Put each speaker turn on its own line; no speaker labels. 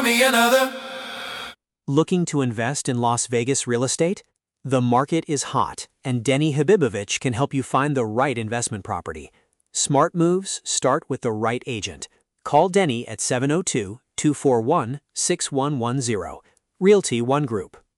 me another.
Looking to invest in Las Vegas real estate? The market is hot, and Denny Habibovich can help you find the right investment property. Smart moves start with the right agent. Call Denny at 702-241-6110. Realty One Group.